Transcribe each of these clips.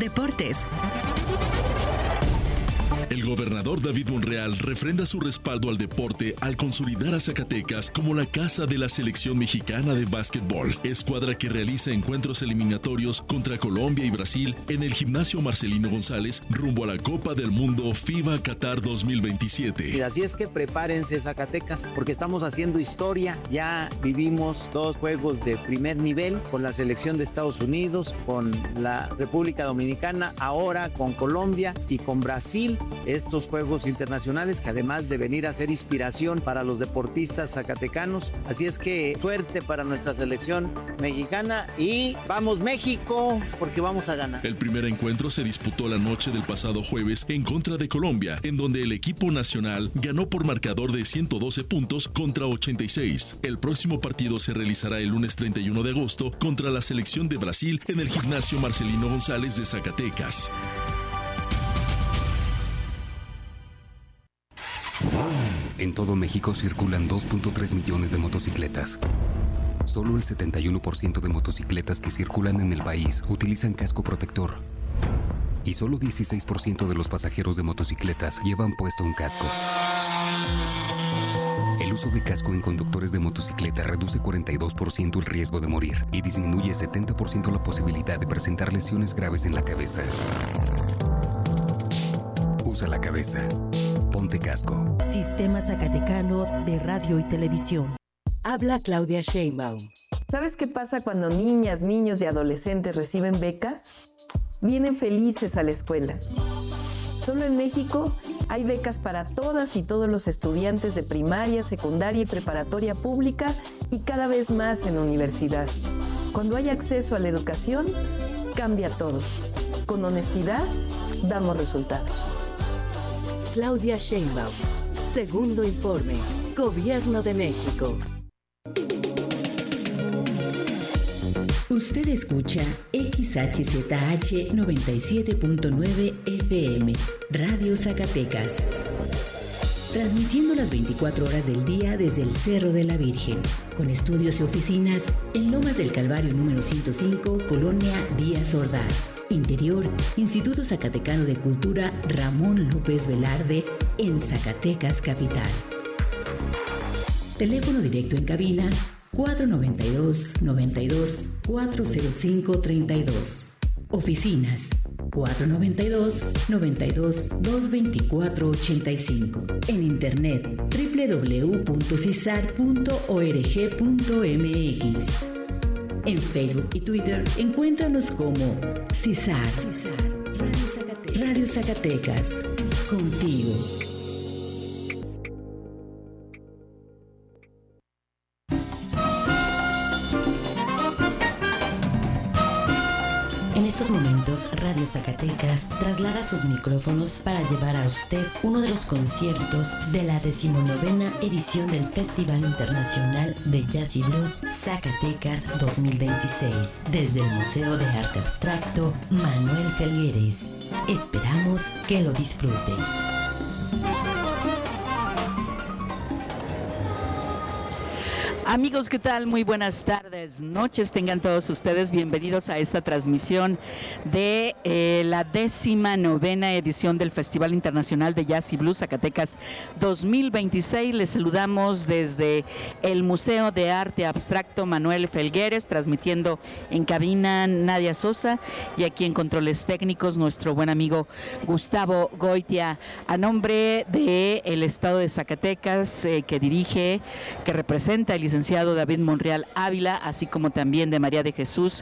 Deportes. El gobernador David Monreal refrenda su respaldo al deporte al consolidar a Zacatecas como la casa de la selección mexicana de básquetbol, escuadra que realiza encuentros eliminatorios contra Colombia y Brasil en el gimnasio Marcelino González rumbo a la Copa del Mundo FIBA Qatar 2027. Y así es que prepárense, Zacatecas, porque estamos haciendo historia. Ya vivimos 2 juegos de primer nivel con la selección de Estados Unidos, con la República Dominicana, ahora con Colombia y con Brasil. Estos juegos internacionales que además de venir a ser inspiración para los deportistas zacatecanos. Así es que suerte para nuestra selección mexicana y vamos México, porque vamos a ganar. El primer encuentro se disputó la noche del pasado jueves en contra de Colombia, en donde el equipo nacional ganó por marcador de 112 puntos contra 86. El próximo partido se realizará el lunes 31 de agosto contra la selección de Brasil en el gimnasio Marcelino González de Zacatecas. En todo México circulan 2.3 millones de motocicletas. Solo el 71% de motocicletas que circulan en el país utilizan casco protector. Y solo 16% de los pasajeros de motocicletas llevan puesto un casco. El uso de casco en conductores de motocicleta reduce 42% el riesgo de morir y disminuye 70% la posibilidad de presentar lesiones graves en la cabeza. Usa la cabeza. Ponte casco. Sistema Zacatecano de Radio y Televisión. Habla Claudia Sheinbaum. ¿Sabes qué pasa cuando niñas, niños y adolescentes reciben becas? Vienen felices a la escuela. Solo en México hay becas para todas y todos los estudiantes de primaria, secundaria y preparatoria pública y cada vez más en universidad. Cuando hay acceso a la educación, cambia todo. Con honestidad, damos resultados. Claudia Sheinbaum. Segundo informe. Gobierno de México. Usted escucha XHZH 97.9 FM, Radio Zacatecas. Transmitiendo las 24 horas del día desde el Cerro de la Virgen, con estudios y oficinas en Lomas del Calvario número 105, Colonia Díaz Ordaz. Interior, Instituto Zacatecano de Cultura Ramón López Velarde, en Zacatecas Capital. Teléfono directo en cabina 492-92-405-32. Oficinas 492-92-224-85. En internet www.cisar.org.mx. En Facebook y Twitter, encuéntranos como CISAR. Radio Zacatecas. Contigo. En estos momentos, Radio Zacatecas traslada sus micrófonos para llevar a usted uno de los conciertos de la 19ª edición del Festival Internacional de Jazz y Blues Zacatecas 2026, desde el Museo de Arte Abstracto Manuel Felgueres. Esperamos que lo disfruten. Amigos, ¿qué tal? Muy buenas tardes, noches, tengan todos ustedes bienvenidos a esta transmisión de la 19ª edición del Festival Internacional de Jazz y Blues Zacatecas 2026. Les saludamos desde el Museo de Arte Abstracto Manuel Felgueres, transmitiendo en cabina Nadia Sosa y aquí en controles técnicos nuestro buen amigo Gustavo Goitia. A nombre del Estado de Zacatecas que dirige, que representa el licenciado David Monreal Ávila, así como también de María de Jesús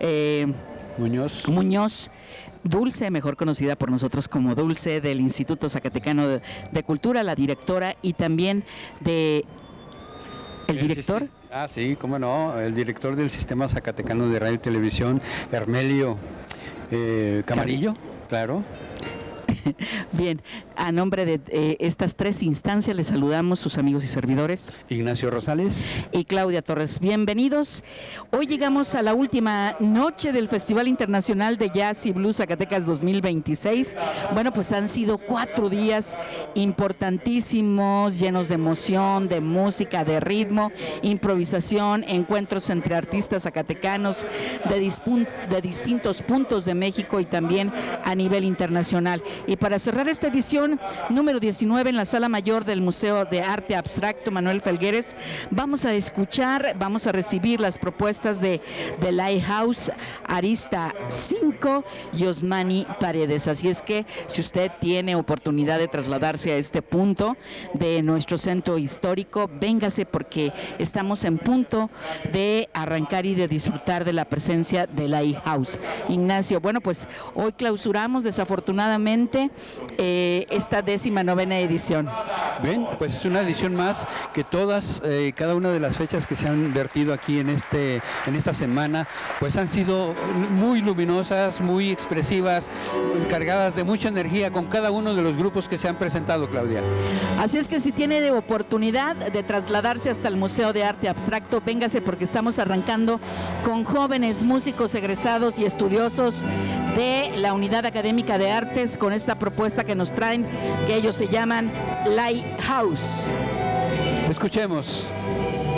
Muñoz, Dulce, mejor conocida por nosotros como Dulce, del Instituto Zacatecano de Cultura, la directora, y también de el director. Sí, cómo no, el director del Sistema Zacatecano de Radio y Televisión, Hermelio Camarillo, claro. Bien, a nombre de estas tres instancias les saludamos sus amigos y servidores Ignacio Rosales y Claudia Torres. Bienvenidos. Hoy llegamos a la última noche del Festival Internacional de Jazz y Blues Zacatecas 2026. Bueno, pues han sido 4 días importantísimos, llenos de emoción, de música, de ritmo, improvisación, encuentros entre artistas zacatecanos de distintos puntos de México y también a nivel internacional. Y para cerrar esta edición número 19 en la Sala Mayor del Museo de Arte Abstracto Manuel Felgueres, vamos a recibir las propuestas de Lighthouse, Arista 5 y Osmani Paredes. Así es que si usted tiene oportunidad de trasladarse a este punto de nuestro centro histórico, véngase porque estamos en punto de arrancar y de disfrutar de la presencia de Lighthouse. Ignacio, bueno, pues hoy clausuramos desafortunadamente esta 19ª edición. Bien, pues es una edición más que todas, cada una de las fechas que se han vertido aquí en esta semana, pues han sido muy luminosas, muy expresivas, cargadas de mucha energía con cada uno de los grupos que se han presentado, Claudia. Así es que si tiene oportunidad de trasladarse hasta el Museo de Arte Abstracto, véngase porque estamos arrancando con jóvenes músicos egresados y estudiosos de la Unidad Académica de Artes con esta propuesta que nos traen, que ellos se llaman Lighthouse. Escuchemos.